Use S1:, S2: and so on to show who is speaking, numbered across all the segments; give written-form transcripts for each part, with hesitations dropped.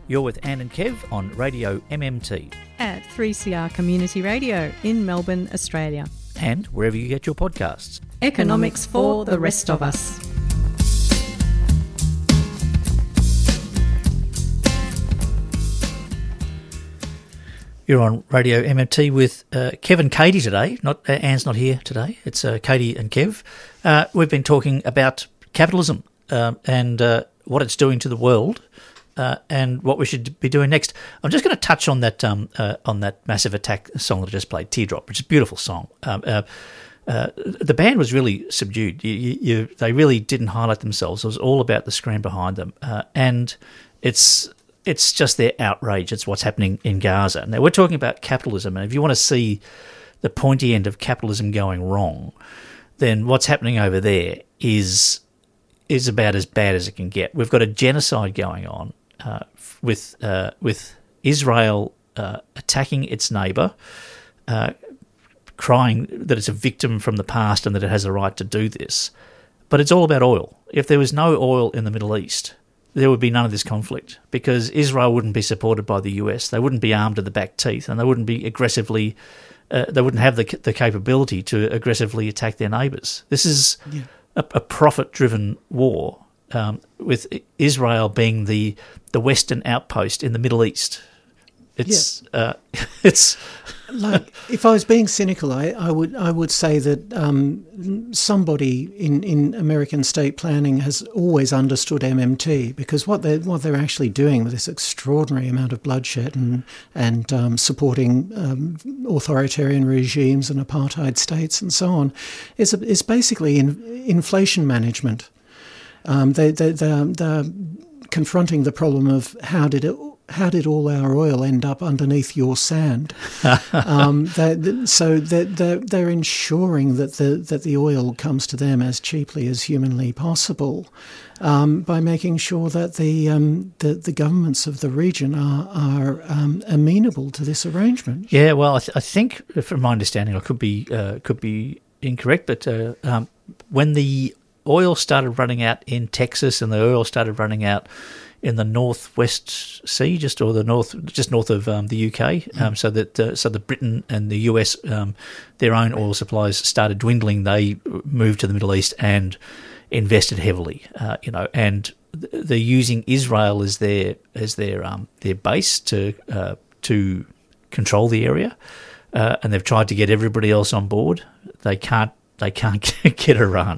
S1: You're with Anne and Kev on Radio MMT.
S2: At 3CR Community Radio in Melbourne, Australia.
S1: And wherever you get your podcasts.
S2: Economics for the rest of us.
S1: You're on Radio MMT with Kev and Katie today. Anne's not here today. It's Katie and Kev. We've been talking about capitalism and what it's doing to the world. And what we should be doing next. I'm just going to touch on that Massive Attack song that I just played, Teardrop, which is a beautiful song. The band was really subdued. They really didn't highlight themselves. It was all about the screen behind them, and it's just their outrage. It's what's happening in Gaza. Now we're talking about capitalism, and if you want to see the pointy end of capitalism going wrong, then what's happening over there is about as bad as it can get. We've got a genocide going on. With Israel attacking its neighbour, crying that it's a victim from the past and that it has a right to do this. But it's all about oil. If there was no oil in the Middle East, there would be none of this conflict because Israel wouldn't be supported by the US. They wouldn't be armed to the back teeth, and they wouldn't be aggressively. They wouldn't have the capability to aggressively attack their neighbours. This is a profit-driven war. With Israel being the Western outpost in the Middle East. It's
S3: like, if I was being cynical, I would say that somebody in American state planning has always understood MMT, because what they're actually doing with this extraordinary amount of bloodshed and supporting authoritarian regimes and apartheid states and so on is basically inflation management. They're confronting the problem of how did all our oil end up underneath your sand? So they're ensuring that the oil comes to them as cheaply as humanly possible by making sure that the governments of the region are amenable to this arrangement.
S1: Yeah, well, I think, from my understanding, I could be incorrect, but when the oil started running out in Texas and the oil started running out in the Northwest Sea, just north of the UK, so that Britain and the US, their own oil supplies started dwindling. They moved to the Middle East and invested heavily, and they're using Israel as their base to control the area, and they've tried to get everybody else on board. They can't get Iran.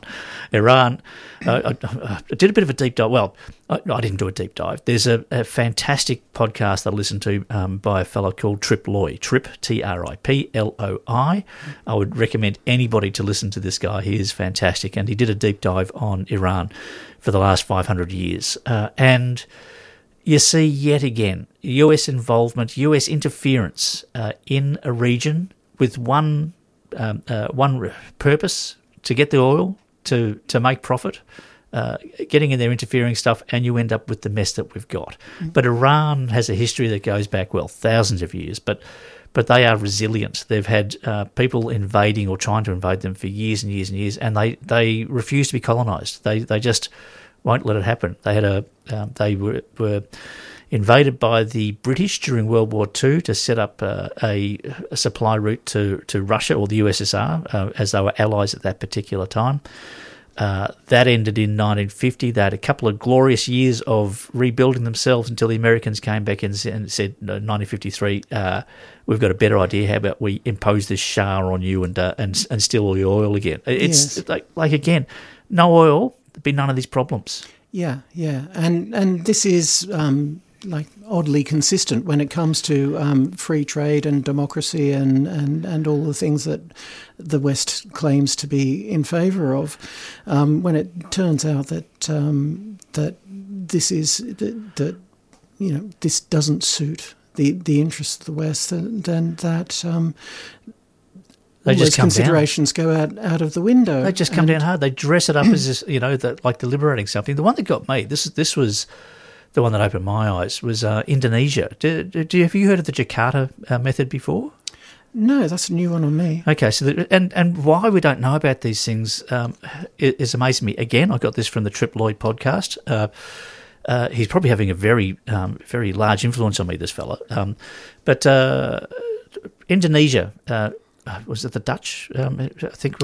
S1: I did a bit of a deep dive. Well, I didn't do a deep dive. There's a fantastic podcast that I listened to by a fellow called Trip Loi. Trip, TRIPLOI. I would recommend anybody to listen to this guy. He is fantastic, and he did a deep dive on Iran for the last 500 years. And you see yet again US involvement, US interference in a region with one purpose: to get the oil, to make profit, getting in there, interfering stuff, and you end up with the mess that we've got. But Iran has a history that goes back, thousands of years, but they are resilient. They've had people invading or trying to invade them for years and years and years, and they refuse to be colonised. They just won't let it happen. They were invaded by the British during World War II to set up a supply route to Russia or the USSR, as they were allies at that particular time. That ended in 1950. They had a couple of glorious years of rebuilding themselves until the Americans came back and said, 1953, we've got a better idea. How about we impose this Shah on you and steal all your oil again? It's like again, no oil, there'd be none of these problems.
S3: Yeah, and this is oddly consistent when it comes to free trade and democracy and all the things that the West claims to be in favour of. When it turns out that this doesn't suit the interests of the West, then that. All those considerations go out of the window.
S1: They just come down hard. They dress it up as this, like they're liberating something. The one that got me, this was the one that opened my eyes, was Indonesia. Have you heard of the Jakarta method before?
S3: No, that's a new one on me.
S1: Okay, so and why we don't know about these things is amazing me. Again, I got this from the Trip Loi podcast. He's probably having a very, very large influence on me, this fella. But Indonesia, was it the Dutch? I think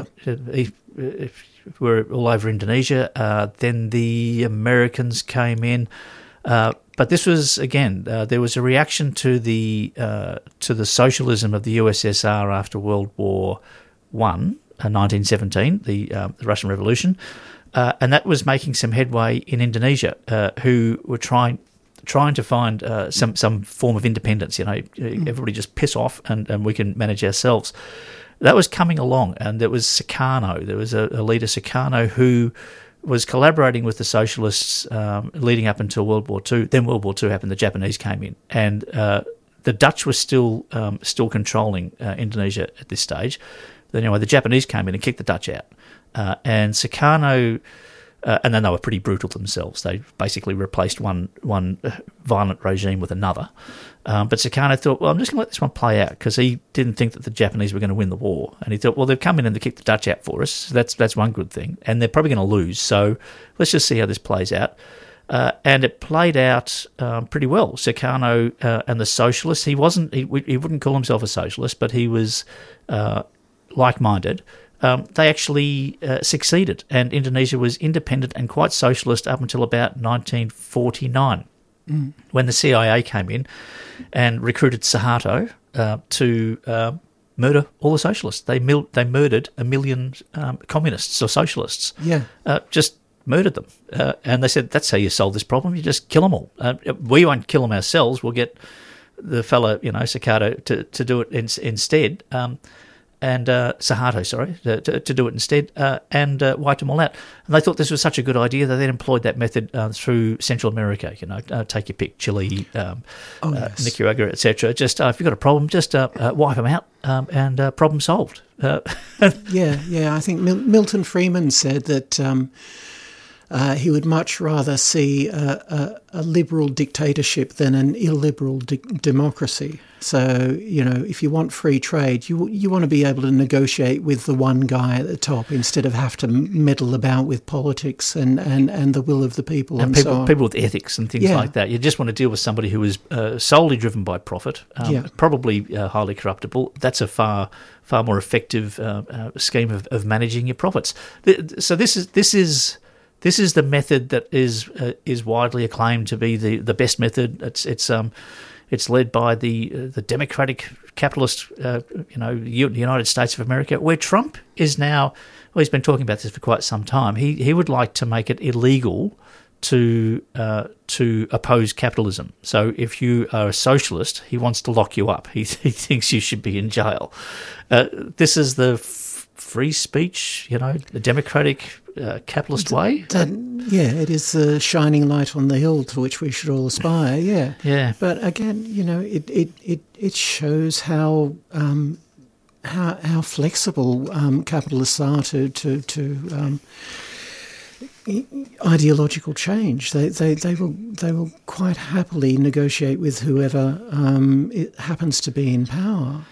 S1: we're all over Indonesia. Then the Americans came in. But this was, again, there was a reaction to the socialism of the USSR after World War I, 1917, the Russian Revolution, and that was making some headway in Indonesia, who were trying to find some form of independence. Everybody just piss off and we can manage ourselves. That was coming along, and there was Sukarno. There was a leader, Sukarno, who was collaborating with the socialists leading up until World War II. Then World War II happened, the Japanese came in, and the Dutch were still controlling Indonesia at this stage. Then anyway, the Japanese came in and kicked the Dutch out. And Sukarno, and then they were pretty brutal themselves. They basically replaced one violent regime with another. But Sukarno thought, well, I'm just going to let this one play out, because he didn't think that the Japanese were going to win the war. And he thought, well, they've come in and they kicked the Dutch out for us. So that's one good thing. And they're probably going to lose. So let's just see how this plays out. And it played out pretty well. Sukarno and the socialists, he wouldn't call himself a socialist, but he was like-minded. They actually succeeded, and Indonesia was independent and quite socialist up until about 1949, when the CIA came in and recruited Suharto to murder all the socialists. They murdered 1 million communists or socialists.
S3: Yeah,
S1: just murdered them, and they said, "That's how you solve this problem. You just kill them all. We won't kill them ourselves. We'll get the fellow, Sukarno, to do it instead." And Suharto, to do it instead, and wiped them all out. And they thought this was such a good idea, they then employed that method through Central America. Take your pick, Chile,
S3: yes.
S1: Nicaragua, etc. Just if you've got a problem, just wipe them out, and problem solved.
S3: Yeah. I think Milton Friedman said that he would much rather see a liberal dictatorship than an illiberal democracy. So, if you want free trade, you want to be able to negotiate with the one guy at the top instead of have to meddle about with politics and the will of the people and
S1: people,
S3: so on.
S1: People with ethics and things like that. You just want to deal with somebody who is solely driven by profit, probably highly corruptible. That's a far more effective scheme of managing your profits. So this is the method that is widely acclaimed to be the best method. It's led by the democratic capitalist, United States of America, where Trump is now. Well, he's been talking about this for quite some time. He would like to make it illegal to oppose capitalism. So if you are a socialist, he wants to lock you up. He thinks you should be in jail. This is the free speech, the democratic capitalist way.
S3: It is the shining light on the hill to which we should all aspire. Yeah. But again, it shows how flexible capitalists are to ideological change. They will quite happily negotiate with whoever it happens to be in power.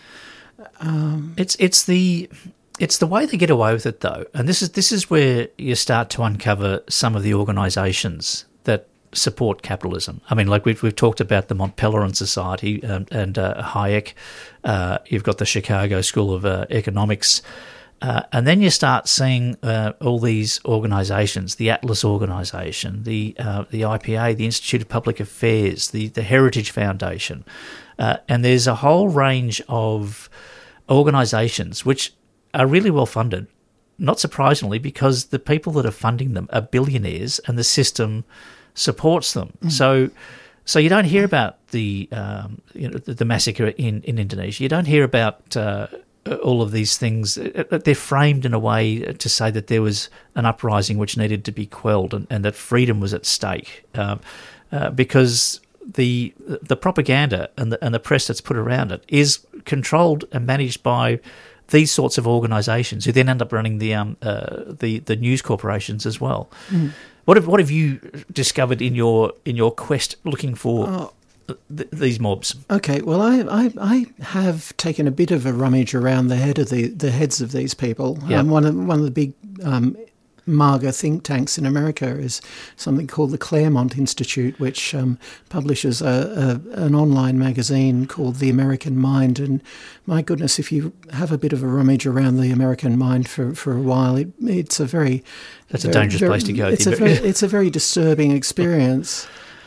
S1: It's the way they get away with it, though, and this is where you start to uncover some of the organisations that support capitalism. I mean, like we've talked about the Mont Pelerin Society and Hayek. You've got the Chicago School of Economics, and then you start seeing all these organisations: the Atlas Organisation, the IPA, the Institute of Public Affairs, the Heritage Foundation, and there's a whole range of organisations which are really well funded, not surprisingly, because the people that are funding them are billionaires and the system supports them. So you don't hear about the massacre in Indonesia. You don't hear about all of these things. They're framed in a way to say that there was an uprising which needed to be quelled and that freedom was at stake, because the propaganda and the press that's put around it is controlled and managed by these sorts of organisations, who then end up running the news corporations as well. What have you discovered in your quest looking for these mobs?
S3: Okay, well, I have taken a bit of a rummage around the heads of these people.
S1: Yep.
S3: One of the big MAGA think tanks in America is something called the Claremont Institute, which publishes an online magazine called The American Mind. And my goodness, if you have a bit of a rummage around the American mind for a while, it's a very...
S1: That's a dangerous place to go.
S3: It's a very disturbing experience.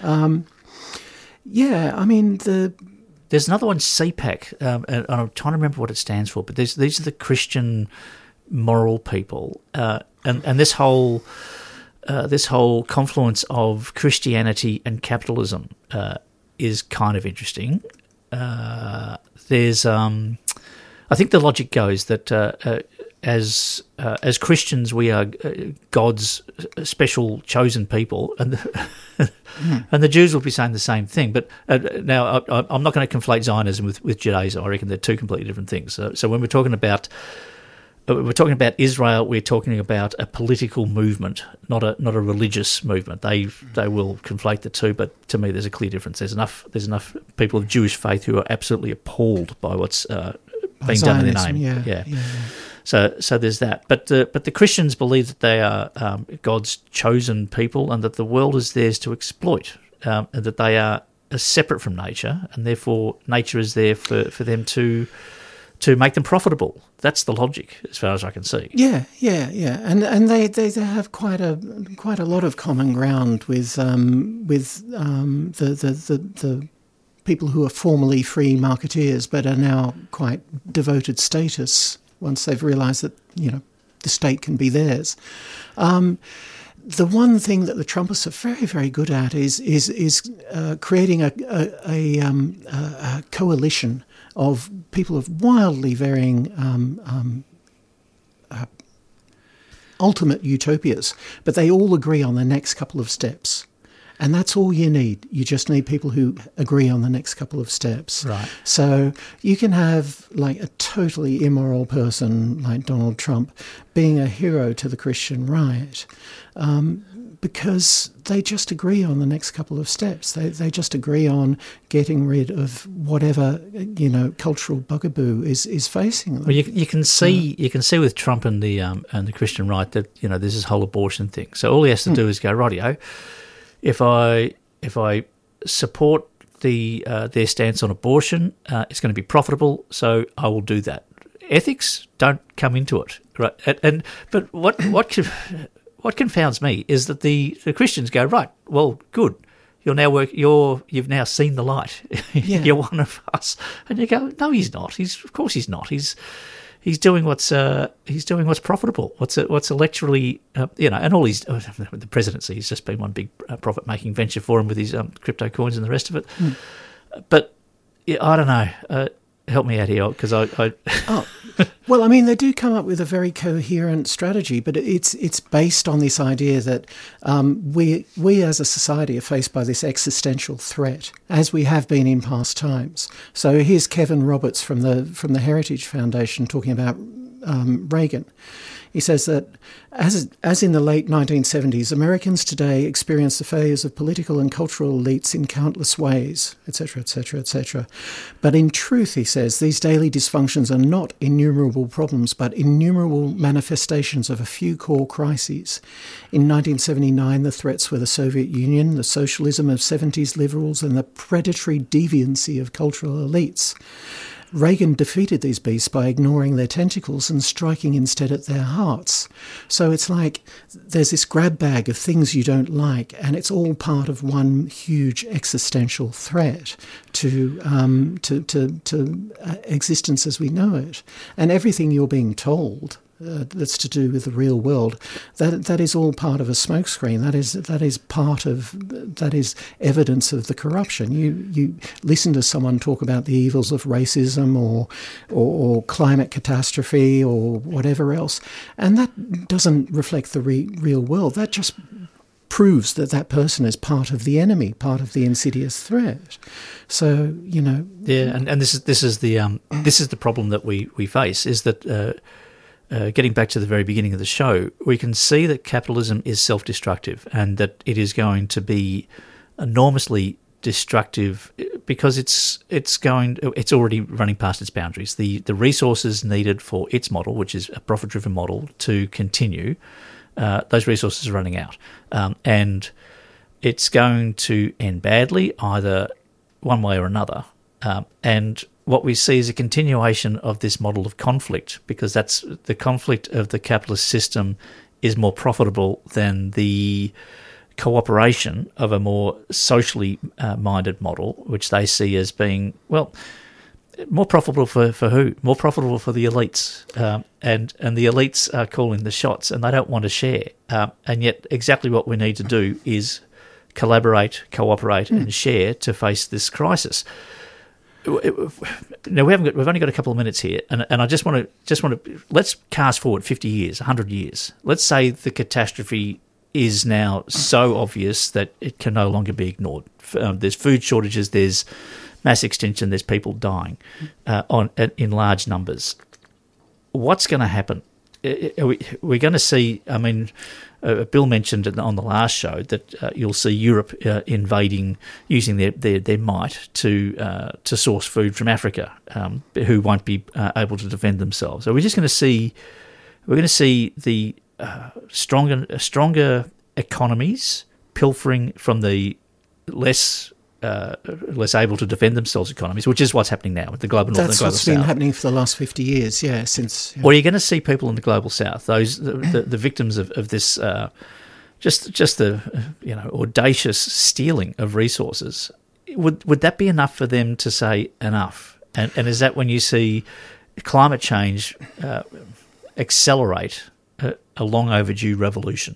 S3: Yeah, I mean,
S1: there's another one, CPAC, and I'm trying to remember what it stands for, but these are the Christian moral people, and this whole confluence of Christianity and capitalism is kind of interesting. There's, I think the logic goes that as Christians we are God's special chosen people, and and the Jews will be saying the same thing. But now I'm not going to conflate Zionism with Judaism. I reckon they're two completely different things. So when we're talking about Israel, we're talking about a political movement, not a religious movement. They will conflate the two, but to me, there's a clear difference. There's enough people of Jewish faith who are absolutely appalled by what's being done in their name. Yeah. So there's that. But the Christians believe that they are God's chosen people, and that the world is theirs to exploit, and that they are separate from nature, and therefore nature is there for them to make them profitable. That's the logic, as far as I can see.
S3: Yeah, and they have quite a lot of common ground with the people who are formerly free marketeers but are now quite devoted statists once they've realised that the state can be theirs. The one thing that the Trumpists are very, very good at is creating a coalition of people of wildly varying ultimate utopias, but they all agree on the next couple of steps. And that's all you need. You just need people who agree on the next couple of steps.
S1: Right.
S3: So you can have like a totally immoral person like Donald Trump being a hero to the Christian right, because they just agree on the next couple of steps. They just agree on getting rid of whatever cultural bugaboo is facing them.
S1: Well, you can see with Trump and the Christian right that there's this whole abortion thing. So all he has to do is go, rightio, if I support their stance on abortion, it's going to be profitable, so I will do that. Ethics don't come into it, right? But what confounds me is that the Christians go, right, well, good. You've now seen the light.
S3: Yeah.
S1: You're one of us, and you go, no, he's not. Of course he's not. He's doing what's profitable. What's electorally, and all the presidency has just been one big profit making venture for him with his crypto coins and the rest of it. But I don't know. Help me out here, because I
S3: well, I mean, they do come up with a very coherent strategy, but it's based on this idea that we as a society are faced by this existential threat, as we have been in past times. So here's Kevin Roberts from the Heritage Foundation talking about Reagan. He says that as in the late 1970s, Americans today experience the failures of political and cultural elites in countless ways, etc., etc., etc. But in truth, he says, these daily dysfunctions are not innumerable problems, but innumerable manifestations of a few core crises. In 1979, the threats were the Soviet Union, the socialism of 70s liberals, and the predatory deviancy of cultural elites. Reagan defeated these beasts by ignoring their tentacles and striking instead at their hearts. So it's like there's this grab bag of things you don't like, and it's all part of one huge existential threat to existence as we know it. And everything you're being told that's to do with the real world, that is all part of a smokescreen. That is evidence of the corruption. You listen to someone talk about the evils of racism or climate catastrophe or whatever else, and that doesn't reflect the real world. That just proves that person is part of the enemy, part of the insidious threat. So
S1: yeah, and this is the problem that we face, is that. Getting back to the very beginning of the show, we can see that capitalism is self-destructive, and that it is going to be enormously destructive because it's already running past its boundaries. The resources needed for its model, which is a profit-driven model, to continue those resources are running out, and it's going to end badly, either one way or another. And what we see is a continuation of this model of conflict, because that's the conflict of the capitalist system is more profitable than the cooperation of a more socially minded model, which they see as being, well, more profitable for who? More profitable for the elites. And the elites are calling the shots, and they don't want to share. And yet exactly what we need to do is collaborate, cooperate, and share to face this crisis. Now we've only got a couple of minutes here, and I just want to let's cast forward 50 years, 100 years. Let's say the catastrophe is now so obvious that it can no longer be ignored. There's food shortages, there's mass extinction, there's people dying in large numbers. What's going to happen? We're going to see, I mean, Bill mentioned on the last show that you'll see Europe invading, using their might to source food from Africa, who won't be able to defend themselves. So we're going to see the stronger economies pilfering from the less able to defend themselves economies, which is what's happening now with the global north and the global south. That's what's been
S3: happening for the last 50 years, since...
S1: Or you're going to see people in the global south, those the victims of this, just the audacious stealing of resources. Would that be enough for them to say enough? And is that when you see climate change accelerate a long overdue revolution?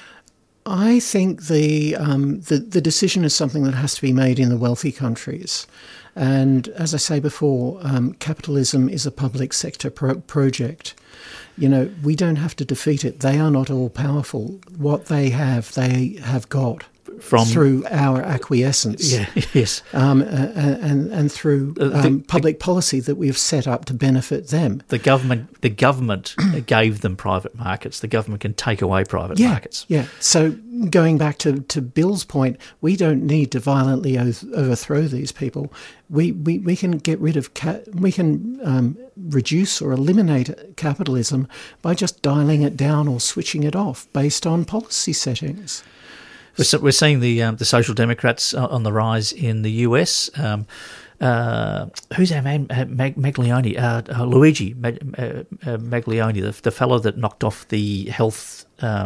S3: I think the decision is something that has to be made in the wealthy countries. And as I say before, capitalism is a public sector project. We don't have to defeat it. They are not all powerful. What they have got through our acquiescence.
S1: Yeah, yes.
S3: And through public policy that we've set up to benefit them.
S1: The government gave them private markets. The government can take away private markets.
S3: Yeah. So going back to Bill's point, we don't need to violently overthrow these people. We can get rid of we can reduce or eliminate capitalism by just dialing it down or switching it off based on policy settings.
S1: We're seeing the Social Democrats on the rise in the US. Who's our man? Luigi Maglione, the fellow that knocked off the health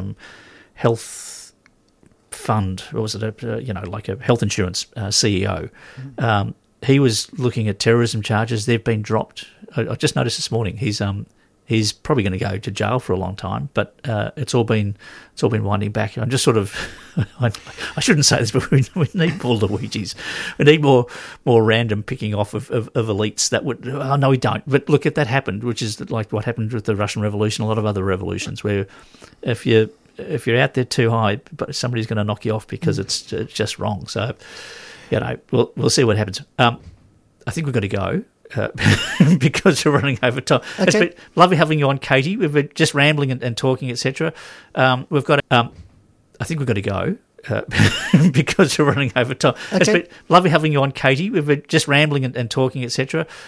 S1: fund. What was it? Like a health insurance CEO. He was looking at terrorism charges. They've been dropped. I just noticed this morning. He's probably going to go to jail for a long time, but it's all been winding back. I'm just sort of, I shouldn't say this, but we need more Luigis. We need more random picking off of elites that would. Oh no, we don't. But look, if that happened, which is like what happened with the Russian Revolution, a lot of other revolutions, where if you're out there too high, but somebody's going to knock you off because it's just wrong. So, we'll see what happens. I think we've got to go. Because we're running over time.
S3: Okay.
S1: It's been lovely having you on, Katie. We've been just rambling and talking, etc. We've got. I think we've got to go because we're running over time.
S3: Okay.
S1: It's been lovely having you on, Katie. We've been just rambling and talking, etc.